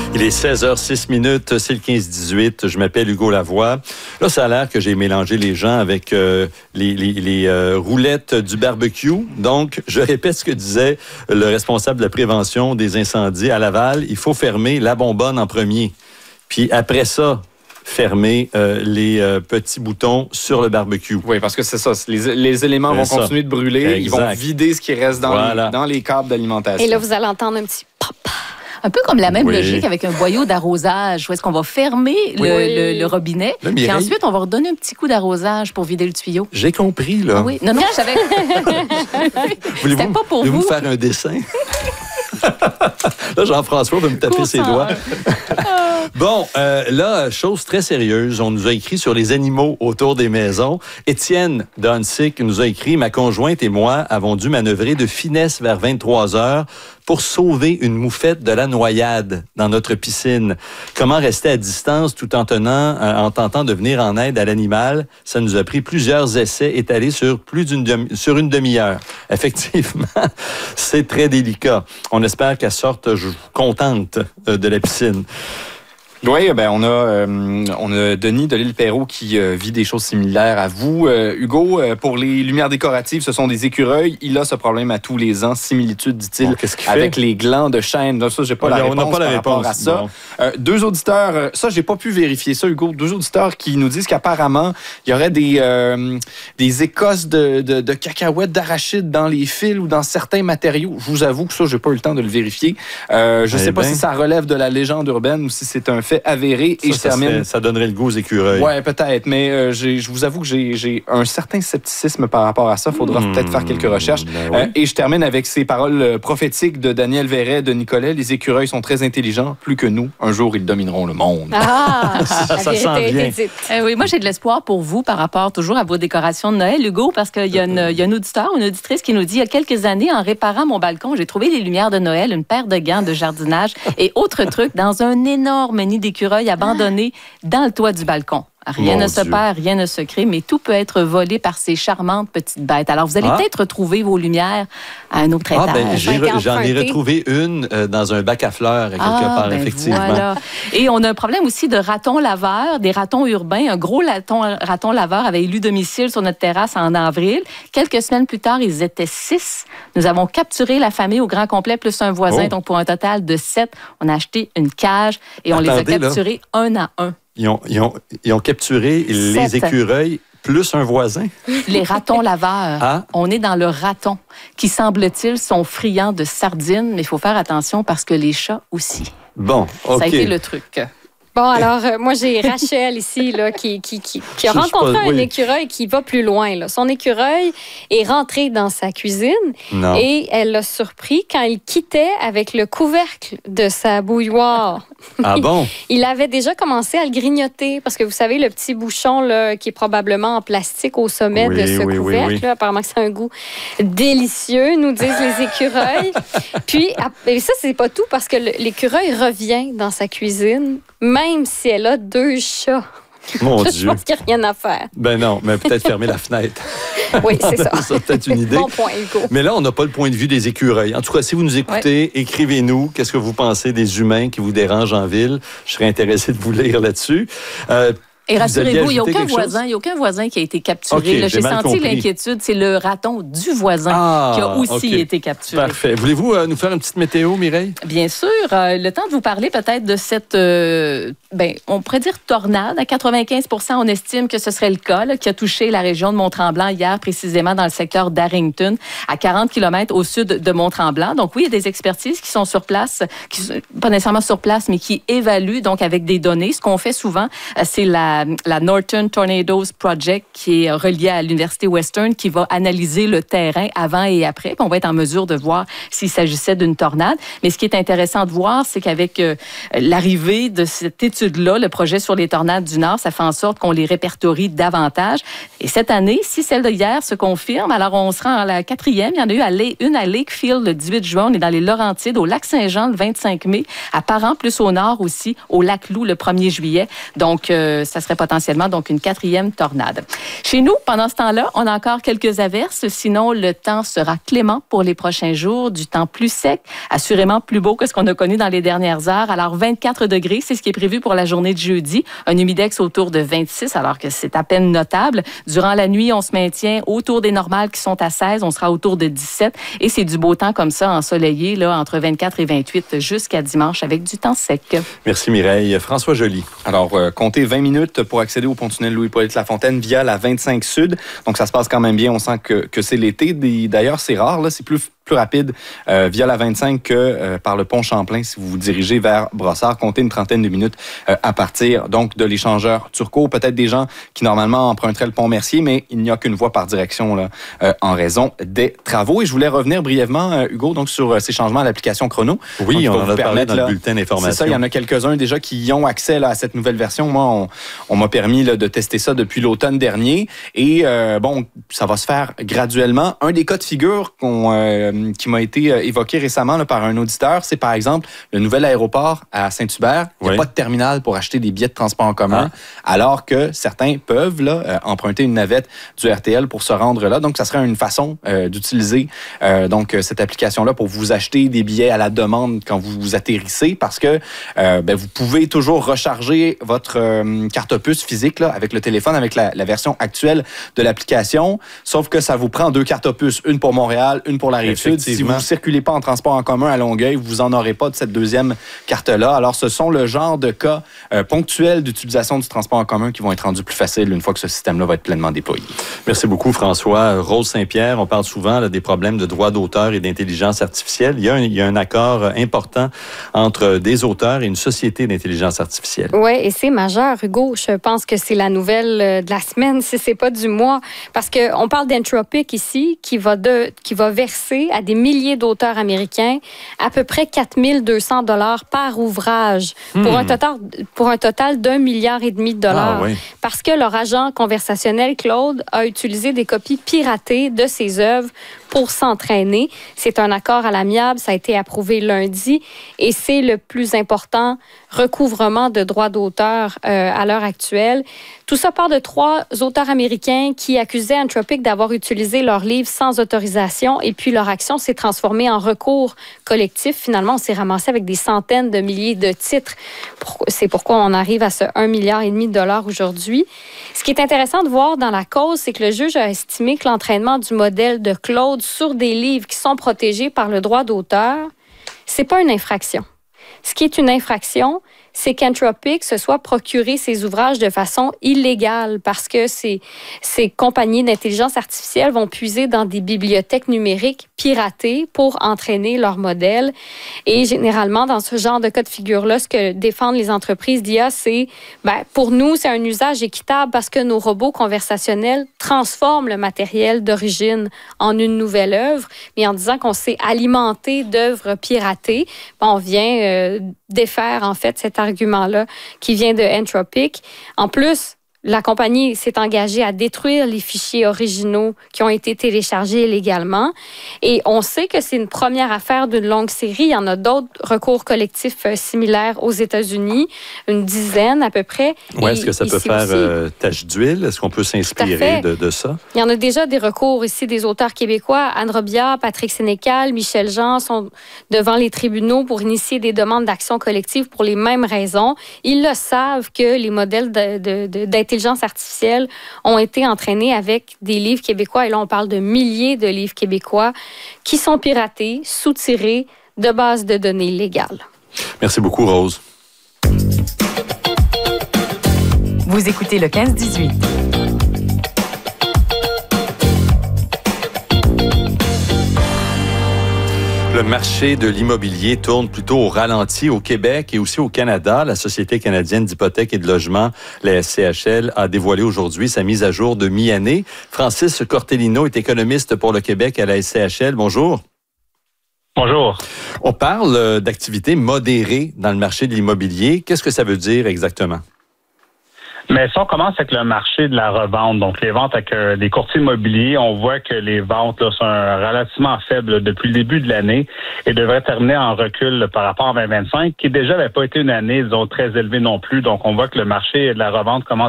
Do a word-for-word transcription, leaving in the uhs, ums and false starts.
Il est seize heures six minutes, c'est le quinze dix-huit. Je m'appelle Hugo Lavoie. Là, ça a l'air que j'ai mélangé les gens avec euh, les, les, les euh, roulettes du barbecue. Donc, je répète ce que disait le responsable de la prévention des incendies à Laval. Il faut fermer la bonbonne en premier. Puis après ça, fermer euh, les euh, petits boutons sur le barbecue. Oui, parce que c'est ça. Les, les éléments c'est vont ça. continuer de brûler. Exact. Ils vont vider ce qui reste dans, voilà. les, dans les câbles d'alimentation. Et là, vous allez entendre un petit pop. Un peu comme la même oui. logique avec un boyau d'arrosage, où est-ce qu'on va fermer le, oui. le, le robinet, là, puis ensuite, on va redonner un petit coup d'arrosage pour vider le tuyau. J'ai compris, là. Ah oui. Non, non, je savais. C'était pas pour vous. Voulez-vous faire un dessin? Là, Jean-François va me taper ses doigts. Bon, euh, là, chose très sérieuse. On nous a écrit sur les animaux autour des maisons. Étienne Donsick nous a écrit « Ma conjointe et moi avons dû manœuvrer de finesse vers vingt-trois heures pour sauver une moufette de la noyade dans notre piscine. Comment rester à distance tout en tenant, euh, en tentant de venir en aide à l'animal? Ça nous a pris plusieurs essais étalés sur plus d'une demi- sur une demi-heure. Effectivement, c'est très délicat. On espère qu'elle sorte contente euh, de la piscine. Oui, ben on a euh, on a Denis de l'île Perrot qui euh, vit des choses similaires à vous. Euh, Hugo, euh, pour les lumières décoratives, ce sont des écureuils. Il a ce problème à tous les ans, similitude, dit-il, bon, qu'est-ce qu'il avec fait? les glands de chêne. Là, ça, j'ai pas on la a, réponse on n'a pas la par réponse. rapport à ça. Bon. Euh, deux auditeurs, euh, ça, j'ai pas pu vérifier ça, Hugo. Deux auditeurs qui nous disent qu'apparemment, il y aurait des euh, des écosses de, de, de cacahuètes, d'arachides dans les fils ou dans certains matériaux. Je vous avoue que ça, j'ai pas eu le temps de le vérifier. Euh, je eh sais pas ben. si ça relève de la légende urbaine ou si c'est un fait avéré. Ça, Et je ça, termine. serait, ça donnerait le goût aux écureuils. Oui, peut-être, mais euh, j'ai, je vous avoue que j'ai, j'ai un certain scepticisme par rapport à ça. Il faudra mmh, peut-être faire quelques recherches. Ben oui. euh, et je termine avec ces paroles prophétiques de Daniel Verret, de Nicolet. Les écureuils sont très intelligents, plus que nous. Un jour, ils domineront le monde. Ah, ça, la ça vérité sent a bien. été dite. Euh, oui, moi, j'ai de l'espoir pour vous par rapport toujours à vos décorations de Noël, Hugo, parce qu'il y a une, il y a un auditeur ou une auditrice qui nous dit, il y a quelques années, en réparant mon balcon, j'ai trouvé des lumières de Noël, une paire de gants de jardinage et autres trucs dans un énorme nid d'écureuils abandonné dans le toit du balcon. Rien Mon ne se Dieu. perd, rien ne se crée, mais tout peut être volé par ces charmantes petites bêtes. Alors, vous allez Ah. peut-être retrouver vos lumières à un autre Ah, étage. ben, j'ai Fait re- j'en ai qu'emprunter. retrouvé une euh, dans un bac à fleurs, quelque Ah, part, ben effectivement. voilà. Et on a un problème aussi de ratons laveurs, des ratons urbains. Un gros raton, raton laveur avait élu domicile sur notre terrasse en avril. Quelques semaines plus tard, ils étaient six. Nous avons capturé la famille au grand complet, plus un voisin. Oh. Donc, pour un total de sept, on a acheté une cage et on Attendez, les a là. capturés un à un. Ils ont, ils ont, ils ont capturé les Sept. écureuils plus un voisin. Les ratons laveurs. Ah. On est dans le raton, qui, semble-t-il, sont friands de sardines, mais il faut faire attention parce que les chats aussi. Bon, OK. Ça a été le truc. Bon, alors, euh, moi, j'ai Rachel ici, là, qui, qui, qui, qui a Je- je rencontré pas- un oui. écureuil qui va plus loin. Là. Son écureuil est rentré dans sa cuisine Non. et elle l'a surpris quand il quittait avec le couvercle de sa bouilloire. Ah bon? Il avait déjà commencé à le grignoter parce que vous savez, le petit bouchon là, qui est probablement en plastique au sommet Oui, de ce oui, oui, couvercle, oui. là, apparemment que c'est un goût délicieux, nous disent les écureuils. Puis, et ça, c'est pas tout parce que le- l'écureuil revient dans sa cuisine, même si elle a deux chats. Mon Je Dieu. pense qu'il n'y a rien à faire. Ben non, mais peut-être fermer la fenêtre. Oui, c'est ça. Ça, peut-être une idée. Bon point, Hugo. Mais là, on n'a pas le point de vue des écureuils. En tout cas, si vous nous écoutez, écrivez-nous. Qu'est-ce que vous pensez des humains qui vous dérangent en ville? Je serais intéressé de vous lire là-dessus. Euh, Et Vous rassurez-vous, alliez il n'y a ajouter aucun quelque chose? voisin, il y a aucun voisin qui a été capturé. OK, Là, j'ai j'ai mal senti compris. l'inquiétude. C'est le raton du voisin Ah, qui a aussi OK. été capturé. Parfait. Voulez-vous euh, nous faire une petite météo, Mireille? Bien sûr. Euh, le temps de vous parler peut-être de cette, euh, ben, on pourrait dire tornade. À quatre-vingt-quinze pour cent, on estime que ce serait le cas, là, qui a touché la région de Mont-Tremblant hier, précisément dans le secteur d'Arrington, à quarante kilomètres au sud de Mont-Tremblant. Donc oui, il y a des expertises qui sont sur place, qui sont pas nécessairement sur place, mais qui évaluent donc avec des données. Ce qu'on fait souvent, euh, c'est la, la Northern Tornadoes Project, qui est relié à l'Université Western, qui va analyser le terrain avant et après. Puis on va être en mesure de voir s'il s'agissait d'une tornade. Mais ce qui est intéressant de voir, c'est qu'avec euh, l'arrivée de cette étude-là, le projet sur les tornades du Nord, ça fait en sorte qu'on les répertorie davantage. Et cette année, si celle de hier se confirme, alors on se rend à la quatrième. Il y en a eu à Lake, une à Lakefield le dix-huit juin. On est dans les Laurentides, au lac Saint-Jean le vingt-cinq mai, à Parent, plus au nord aussi, au lac Loup le premier juillet. Donc, euh, ça sera serait potentiellement donc une quatrième tornade. Chez nous, pendant ce temps-là, on a encore quelques averses. Sinon, le temps sera clément pour les prochains jours. Du temps plus sec, assurément plus beau que ce qu'on a connu dans les dernières heures. Alors, vingt-quatre degrés, c'est ce qui est prévu pour la journée de jeudi. Un humidex autour de vingt-six, alors que c'est à peine notable. Durant la nuit, on se maintient autour des normales qui sont à seize. On sera autour de dix-sept. Et c'est du beau temps comme ça, ensoleillé, là, entre vingt-quatre et vingt-huit jusqu'à dimanche avec du temps sec. Merci Mireille. François Joly. Alors, euh, comptez vingt minutes pour accéder au pont-tunnel Louis-Hippolyte Lafontaine via la vingt-cinq Sud. Donc, ça se passe quand même bien. On sent que, que c'est l'été. D'ailleurs, c'est rare. Là, c'est plus plus rapide euh, via la vingt-cinq que euh, par le pont Champlain si vous vous dirigez vers Brossard. Comptez une trentaine de minutes euh, à partir donc de l'échangeur Turcot. Peut-être des gens qui normalement emprunteraient le pont Mercier, mais il n'y a qu'une voie par direction là, euh, en raison des travaux. Et je voulais revenir brièvement, euh, Hugo, donc sur euh, ces changements à l'application Chrono. Oui, donc, on en a parlé dans là, le bulletin d'information. C'est ça, il y en a quelques-uns déjà qui y ont accès là, à cette nouvelle version. Moi, on, on m'a permis là, de tester ça depuis l'automne dernier. Et euh, bon, ça va se faire graduellement. Un des cas de figure qu'on, euh, qui m'a été évoqué récemment là, par un auditeur, c'est par exemple le nouvel aéroport à Saint-Hubert. Il n'y a oui. pas de terminal pour acheter des billets de transport en commun, ah. alors que certains peuvent là, euh, emprunter une navette du R T L pour se rendre là. Donc, ça serait une façon euh, d'utiliser euh, donc cette application-là pour vous acheter des billets à la demande quand vous, vous atterrissez, parce que euh, ben, vous pouvez toujours recharger votre euh, carte puce physique là, avec le téléphone, avec la, la version actuelle de l'application, sauf que ça vous prend deux cartes puces, une pour Montréal, une pour la Rive-Sud. Si vous ne circulez pas en transport en commun à Longueuil, vous n'en aurez pas de cette deuxième carte-là. Alors, ce sont le genre de cas euh, ponctuels d'utilisation du transport en commun qui vont être rendus plus faciles une fois que ce système-là va être pleinement déployé. Merci beaucoup, François. Rose Saint-Pierre, on parle souvent là, des problèmes de droits d'auteur et d'intelligence artificielle. Il y a un, il y a un accord important entre des auteurs et une société d'intelligence artificielle. Oui, et c'est majeur, Hugo. Je pense que c'est la nouvelle de la semaine, si c'est pas du mois. Parce qu'on parle d'Anthropic ici, qui va, de, qui va verser à des milliers d'auteurs américains à peu près quatre mille deux cents dollars par ouvrage hmm. pour un total pour un total d'un milliard et demi de dollars. Ah, oui. Parce que leur agent conversationnel, Claude, a utilisé des copies piratées de ses œuvres pour s'entraîner. C'est un accord à l'amiable, ça a été approuvé lundi et c'est le plus important recouvrement de droits d'auteur euh, à l'heure actuelle. Tout ça part de trois auteurs américains qui accusaient Anthropic d'avoir utilisé leurs livres sans autorisation et puis leur action s'est transformée en recours collectif. Finalement, on s'est ramassé avec des centaines de milliers de titres. C'est pourquoi on arrive à ce un milliard et demi de dollars aujourd'hui. Ce qui est intéressant de voir dans la cause, c'est que le juge a estimé que l'entraînement du modèle de Claude sur des livres qui sont protégés par le droit d'auteur, c'est pas une infraction. Ce qui est une infraction, c'est qu'Anthropic se soit procuré ces ouvrages de façon illégale parce que ces, ces compagnies d'intelligence artificielle vont puiser dans des bibliothèques numériques piratées pour entraîner leurs modèles. Et généralement, dans ce genre de cas de figure-là, ce que défendent les entreprises d'I A, c'est, ben, pour nous, c'est un usage équitable parce que nos robots conversationnels transforment le matériel d'origine en une nouvelle œuvre. Mais en disant qu'on s'est alimenté d'œuvres piratées, ben, on vient euh, défaire, en fait, cet argument-là qui vient de Anthropic. En plus, la compagnie s'est engagée à détruire les fichiers originaux qui ont été téléchargés illégalement. Et on sait que c'est une première affaire d'une longue série. Il y en a d'autres recours collectifs similaires aux États-Unis, une dizaine à peu près. Oui, est-ce que ça peut faire euh, tache d'huile? Est-ce qu'on peut s'inspirer de, de ça? Il y en a déjà des recours ici des auteurs québécois. Anne Robillard, Patrick Sénécal, Michel Jean sont devant les tribunaux pour initier des demandes d'action collective pour les mêmes raisons. Ils le savent que les modèles de, de, de, d'intelligence artificielle ont été entraînés avec des livres québécois. Et là, on parle de milliers de livres québécois qui sont piratés, soutirés de bases de données légales. Merci beaucoup, Rose. Vous écoutez le quinze dix-huit. Le marché de l'immobilier tourne plutôt au ralenti au Québec et aussi au Canada. La Société canadienne d'hypothèques et de logement, la S C H L, a dévoilé aujourd'hui sa mise à jour de mi-année. Francis Cortellino est économiste pour le Québec à la S C H L. Bonjour. Bonjour. On parle d'activité modérée dans le marché de l'immobilier. Qu'est-ce que ça veut dire exactement? Mais si on commence avec le marché de la revente, donc les ventes avec euh, des courtiers immobiliers, on voit que les ventes là, sont relativement faibles là, depuis le début de l'année et devraient terminer en recul là, par rapport à vingt vingt-cinq, qui déjà n'avait pas été une année, disons, très élevée non plus. Donc, on voit que le marché de la revente commence